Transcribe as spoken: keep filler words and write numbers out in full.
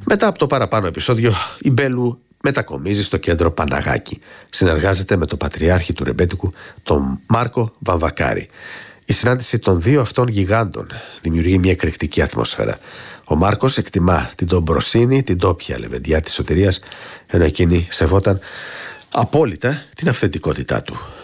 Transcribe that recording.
Μετά από το παραπάνω επεισόδιο, η Μπέλου μετακομίζει στο κέντρο Παναγάκη. Συνεργάζεται με τον πατριάρχη του ρεμπέτικου, τον Μάρκο Βαμβακάρη. Η συνάντηση των δύο αυτών γιγάντων δημιουργεί μια εκρηκτική ατμόσφαιρα. Ο Μάρκος εκτιμά την τομπροσύνη, την τόπια λεβεντιά της σωτηρίας, ενώ εκείνη σεβόταν απόλυτα την αυθεντικότητά του.